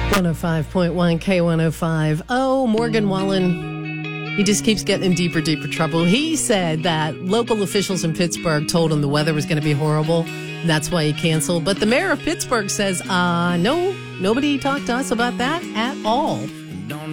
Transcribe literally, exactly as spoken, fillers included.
one oh five point one K one oh five. Oh, Morgan Wallen, he just keeps getting in deeper, deeper trouble. He said that local officials in Pittsburgh told him the weather was going to be horrible. And that's why he canceled. But the mayor of Pittsburgh says, uh, no, nobody talked to us about that at all.